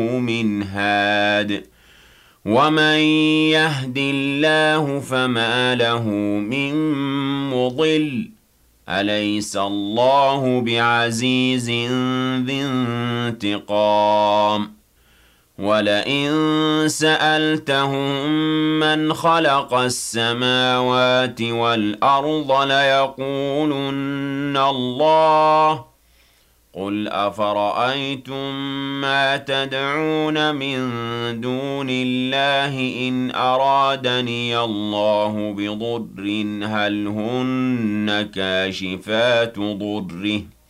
مِنْ هَادٍ وَمَن يَهْدِ اللَّهُ فَمَا لَهُ مِن مُّضِلٍّ أَلَيْسَ اللَّهُ بِعَزِيزٍ ذِي انتِقَامٍ وَلَئِن سَأَلْتَهُم مَّنْ خَلَقَ السَّمَاوَاتِ وَالْأَرْضَ لَيَقُولُنَّ اللَّهُ قُلْ أَفَرَأَيْتُم مَّا تَدْعُونَ مِن دُونِ اللَّهِ إِنْ أَرَادَنِيَ اللَّهُ بِضُرٍّ هَلْ هُنَّ كَاشِفَاتُ ضُرِّهِ